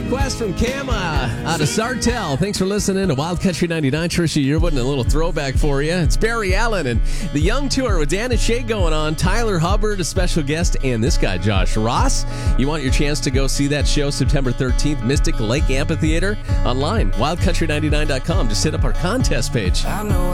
request from Cam out of Sartell. Thanks for listening to Wild Country 99. Trisha Yearwood and a little throwback for you. It's Barry Allen and the Young Tour with Dan and Shay going on. Tyler Hubbard, a special guest, and this guy, Josh Ross. You want your chance to go see that show September 13th, Mystic Lake Amphitheater, online, wildcountry99.com. Just hit up our contest page. I know